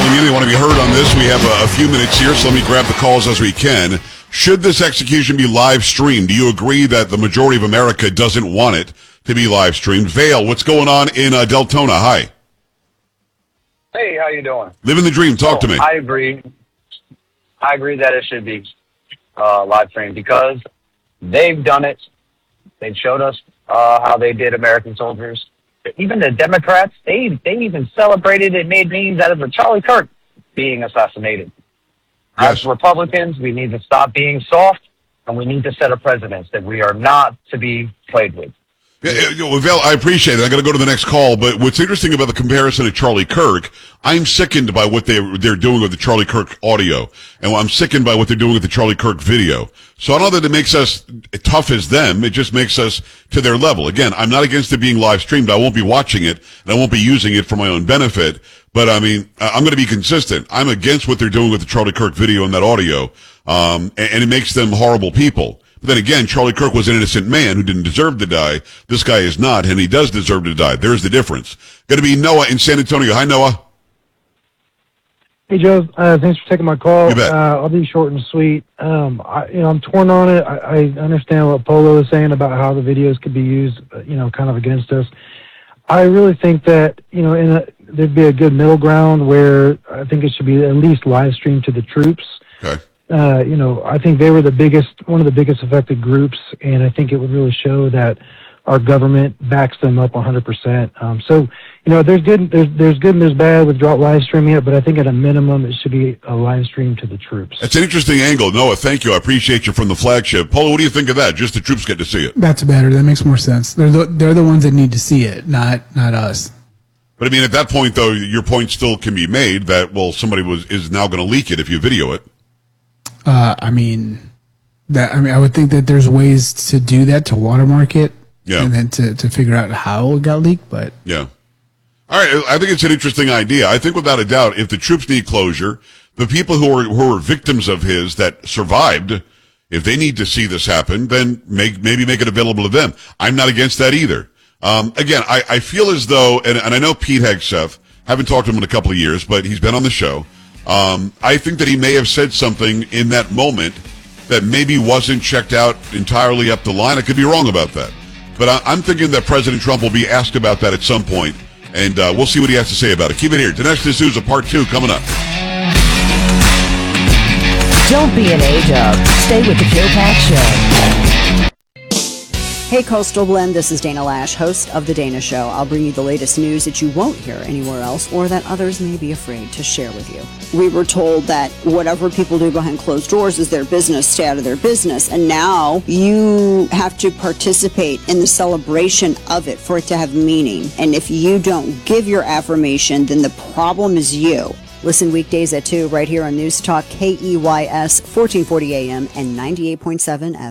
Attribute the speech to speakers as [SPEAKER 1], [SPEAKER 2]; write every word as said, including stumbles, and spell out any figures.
[SPEAKER 1] calling in. They want to be heard on this. We have a, a few minutes here, so let me grab the calls as we can. Should this execution be live streamed? Do you agree that the majority of America doesn't want it to be live streamed? Vale, what's going on in uh, Deltona? Hi.
[SPEAKER 2] Hey, how you doing?
[SPEAKER 1] Living the dream. Talk
[SPEAKER 2] oh,
[SPEAKER 1] to me.
[SPEAKER 2] I agree. I agree that it should be uh, live streamed because they've done it. They've showed us uh, how they did American soldiers. Even the Democrats, they they even celebrated and made memes out of Charlie Kirk being assassinated.
[SPEAKER 1] Yes.
[SPEAKER 2] As Republicans, we need to stop being soft, and we need to set a precedent that we are not to be played with.
[SPEAKER 1] Yeah, yeah, well, Val, I appreciate it. I got to go to the next call, but what's interesting about the comparison to Charlie Kirk, I'm sickened by what they, they're doing with the Charlie Kirk audio, and I'm sickened by what they're doing with the Charlie Kirk video. So I don't know that it makes us tough as them. It just makes us to their level. Again, I'm not against it being live streamed. I won't be watching it, and I won't be using it for my own benefit. But, I mean, I'm going to be consistent. I'm against what they're doing with the Charlie Kirk video and that audio, um, and, and it makes them horrible people. But then again, Charlie Kirk was an innocent man who didn't deserve to die. This guy is not, and he does deserve to die. There's the difference. Going to be Noah in San Antonio. Hi, Noah.
[SPEAKER 3] Hey, Joe. Uh, thanks for taking my call.
[SPEAKER 1] You bet.
[SPEAKER 3] Uh, I'll be short and sweet. Um, I, you know, I'm torn on it. I, I understand what Polo is saying about how the videos could be used, uh, you know, kind of against us. I really think that, you know, in a, there'd be a good middle ground where I think it should be at least live streamed to the troops.
[SPEAKER 1] Okay.
[SPEAKER 3] Uh, you know, I think they were the biggest, one of the biggest affected groups, and I think it would really show that our government backs them up one hundred percent. Um, so, you know, there's good, there's there's good and there's bad with drop live streaming it, but I think at a minimum it should be a live stream to the troops.
[SPEAKER 1] That's an interesting angle. Noah, thank you. I appreciate you from the flagship. Polo, what do you think of that? Just the troops get to see it.
[SPEAKER 4] That's better. That makes more sense. They're the, they're the ones that need to see it, not not us.
[SPEAKER 1] But I mean, at that point, though, your point still can be made that, well, somebody was is now going to leak it if you video it.
[SPEAKER 4] Uh, I mean, that I mean, I would think that there's ways to do that, to watermark it,
[SPEAKER 1] yeah,
[SPEAKER 4] and then to, to figure out how it got leaked. But
[SPEAKER 1] yeah, all right. I think it's an interesting idea. I think without a doubt, if the troops need closure, the people who are who are victims of his that survived, if they need to see this happen, then make maybe make it available to them. I'm not against that either. Um, again, I, I feel as though, and, and I know Pete Hegseth, haven't talked to him in a couple of years, but he's been on the show. Um, I think that he may have said something in that moment that maybe wasn't checked out entirely up the line. I could be wrong about that. But I, I'm thinking that President Trump will be asked about that at some point, and uh, we'll see what he has to say about it. Keep it here. Dinesh D'Souza, part two, coming up.
[SPEAKER 5] Don't be an A-dub. Stay with the Joe Pack Show.
[SPEAKER 6] Hey Coastal Blend, this is Dana Lash, host of The Dana Show. I'll bring you the latest news that you won't hear anywhere else or that others may be afraid to share with you. We were told that whatever people do behind closed doors is their business, stay out of their business, and now you have to participate in the celebration of it for it to have meaning. And if you don't give your affirmation, then the problem is you. Listen weekdays at two right here on News Talk K E Y S, fourteen forty A M and ninety-eight point seven F M.